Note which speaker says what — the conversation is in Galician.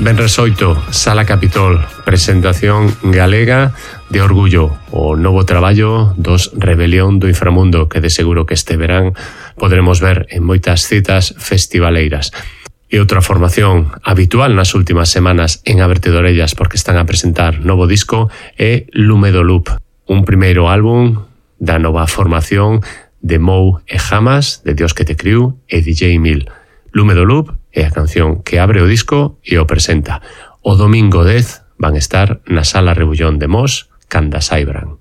Speaker 1: Venres 8, Sala Capitol, presentación galega de Orgullo, o novo traballo dos Rebelión do Inframundo, que de seguro que este verán podremos ver en moitas citas festivaleiras. E outra formación habitual nas últimas semanas en Ábrete de Orellas, porque están a presentar novo disco, é Lume do Loop, un primeiro álbum da nova formación de Mou e Jamas, de Dios que te criu e DJ Mil. Lume do Loop é a canción que abre o disco e o presenta. O domingo 10 van estar na Sala Rebullón de Mos, canda saibran.